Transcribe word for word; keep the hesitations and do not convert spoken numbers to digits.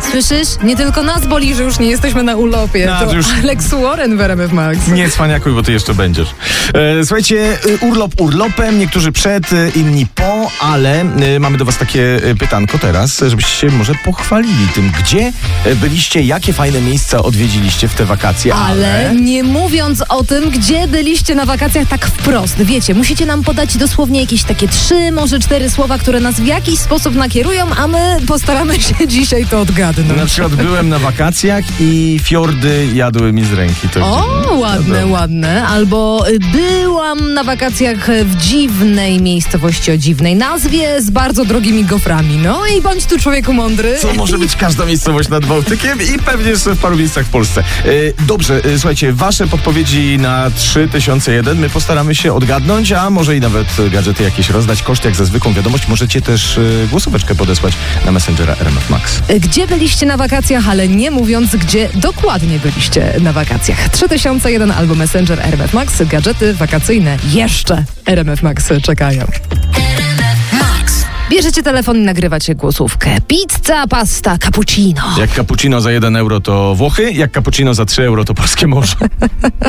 Słyszysz? Nie tylko nas boli, że już nie jesteśmy na urlopie. No, to już... Alex Warren w R M F Max. Nie cwaniakuj, bo ty jeszcze będziesz. E, słuchajcie, urlop urlopem, niektórzy przed, inni po, ale e, mamy do was takie pytanko teraz, żebyście się może pochwalili tym, gdzie byliście, jakie fajne miejsca odwiedziliście w te wakacje. Ale, ale nie mówiąc o tym, gdzie byliście na wakacjach tak wprost. Wiecie, musicie nam podać dosłownie jakieś takie trzy, może cztery słowa, które nas w jakiś sposób nakierują, a my postaramy się dzisiaj to odgadnąć. Na przykład byłem na wakacjach i fiordy jadły mi z ręki. To o, gdzie? ładne, no, ładne. Albo byłam na wakacjach w dziwnej miejscowości o dziwnej nazwie z bardzo drogimi goframi. No i bądź tu człowieku mądry. Co może być każda miejscowość nad Bałtykiem i pewnie jeszcze w paru miejscach w Polsce. Dobrze, słuchajcie, wasze podpowiedzi na trzy tysiące jeden. My postaramy się odgadnąć, a może i nawet gadżety jakieś rozdać. Koszt jak za zwykłą wiadomość. Możecie też głosóweczkę podesłać na Messengera R M F Max. Gdzie byliście na wakacjach, ale nie mówiąc, gdzie dokładnie byliście na wakacjach. trzy tysiące jeden albo Messenger R M F Max. Gadżety wakacyjne jeszcze R M F Max czekają. Bierzecie telefon i nagrywacie głosówkę. Pizza, pasta, cappuccino. Jak cappuccino za jeden euro to Włochy, jak cappuccino za trzy euro to Polskie Morze.